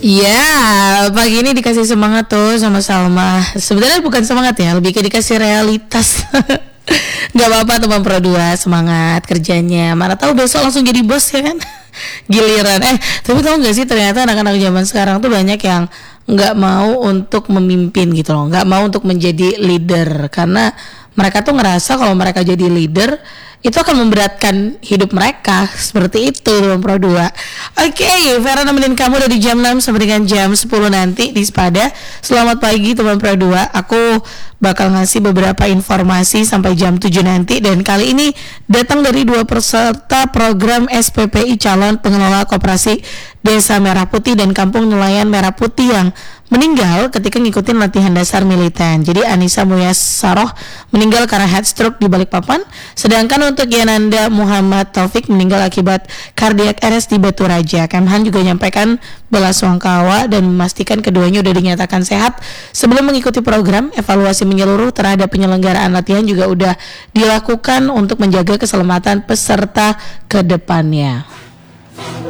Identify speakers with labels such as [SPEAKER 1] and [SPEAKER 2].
[SPEAKER 1] Iya, pagi ini dikasih semangat tuh sama Salma. Sebenarnya bukan semangat ya, lebih ke dikasih realitas. Gak apa-apa teman Pro 2, semangat kerjanya. Mana tahu besok langsung jadi bos ya kan? Giliran. Tapi tahu nggak sih ternyata anak-anak zaman sekarang tuh banyak yang nggak mau untuk memimpin gitu loh, nggak mau untuk menjadi leader karena mereka tuh ngerasa kalau mereka jadi leader itu akan memberatkan hidup mereka seperti itu teman Pro 2. Oke, Vera nemenin kamu dari jam 6 sampai dengan jam 10 nanti di Sepada. Selamat pagi teman Pro 2. Aku bakal ngasih beberapa informasi sampai jam 7 nanti. Dan kali ini datang dari dua peserta program SPPI calon pengelola koperasi Desa Merah Putih dan Kampung Nelayan Merah Putih yang meninggal ketika ngikutin latihan dasar militer. Jadi Anissa Muyasaroh meninggal karena head stroke di Balikpapan, sedangkan untuk Yananda Muhammad Taufik meninggal akibat kardiak arrest di Batu Raja. Kemhan juga menyampaikan belasungkawa dan memastikan keduanya sudah dinyatakan sehat. Sebelum mengikuti program, evaluasi menyeluruh terhadap penyelenggaraan latihan juga udah dilakukan untuk menjaga keselamatan peserta ke depannya.